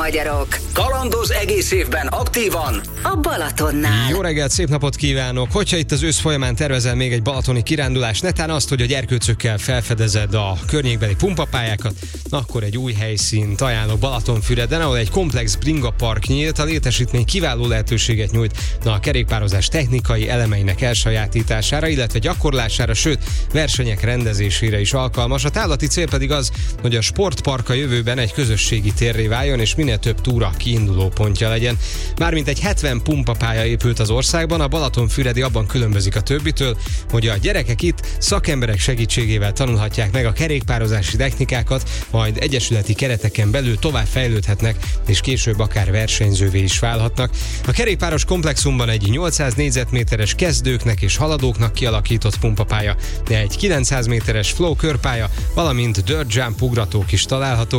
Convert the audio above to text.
magyarok. Kalandoz egész évben aktívan A Balatonnál. Jó reggelt, szép napot kívánok! Hogyha itt az ősz folyamán tervezel még egy balatoni kirándulást, netán azt, hogy a gyerkőcökkel felfedezed a környékbeli pumpapályákat, akkor egy új helyszínt ajánlok Balatonfüreden, ahol egy komplex bringapark nyílt. A létesítmény kiváló lehetőséget nyújt a kerékpározás technikai elemeinek elsajátítására, illetve gyakorlására, sőt, versenyek rendezésére is alkalmas. A távlati cél pedig az, hogy a sportpark a jövőben egy közösségi térré váljon, és minél több túra kiinduló pontja legyen. Mármint egy 70 pumpapálya épült az országban, a Balatonfüredi abban különbözik a többitől, hogy a gyerekek itt szakemberek segítségével tanulhatják meg a kerékpározási technikákat, majd egyesületi kereteken belül tovább fejlődhetnek, és később akár versenyzővé is válhatnak. A kerékpáros komplexumban egy 800 négyzetméteres kezdőknek és haladóknak kialakított pumpapálya, de egy 900 méteres flow körpálya, valamint dirt jump ugratók is található.